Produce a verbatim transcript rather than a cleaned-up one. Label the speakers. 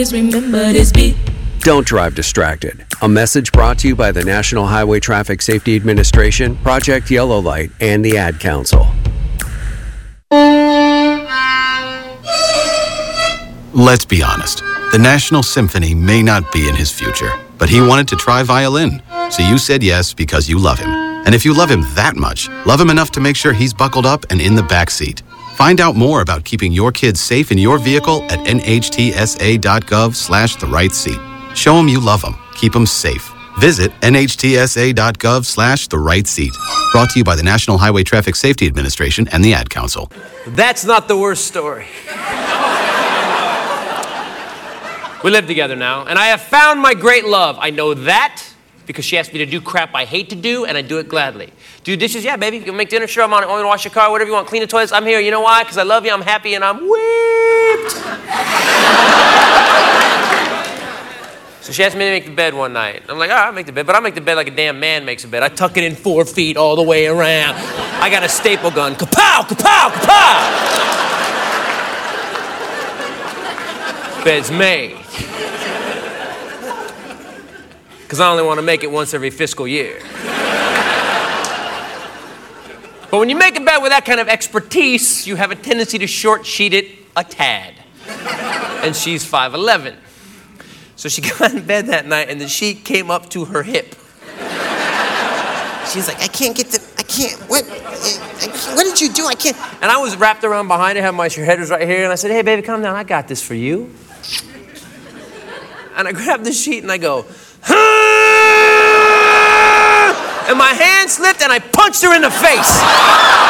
Speaker 1: Remember this beat.
Speaker 2: Don't drive distracted. A message brought to you by the National Highway Traffic Safety Administration, Project Yellow Light, and the Ad Council.
Speaker 3: Let's be honest. The National Symphony may not be in his future, but he wanted to try violin. So you said yes because you love him. And if you love him that much, love him enough to make sure he's buckled up and in the back seat. Find out more about keeping your kids safe in your vehicle at nhtsa.gov slash the right seat. Show them you love them. Keep them safe. Visit nhtsa.gov slash the right seat. Brought to you by the National Highway Traffic Safety Administration and the Ad Council.
Speaker 4: That's not the worst story. We live together now, and I have found my great love. I know that because she asked me to do crap I hate to do, and I do it gladly. Do dishes? Yeah, baby. You can make dinner? Sure, I'm on it. Want me to wash your car? Whatever you want. Clean the toilets? I'm here. You know why? Because I love you, I'm happy, and I'm whipped. So she asked me to make the bed one night. I'm like, all right, I'll make the bed, but I'll make the bed like a damn man makes a bed. I tuck it in four feet all the way around. I got a staple gun. Kapow, kapow, kapow! Bed's made. Because I only want to make it once every fiscal year. But when you make a bed with that kind of expertise, you have a tendency to short-sheet it a tad. And she's five eleven. So she got in bed that night, and the sheet came up to her hip. She's like, I can't get the, I can't, what, I can't, what did you do? I can't. And I was wrapped around behind her, had my head was right here, and I said, hey, baby, calm down, I got this for you. And I grabbed the sheet, and I go, and my hand slipped, and I punched her in the face.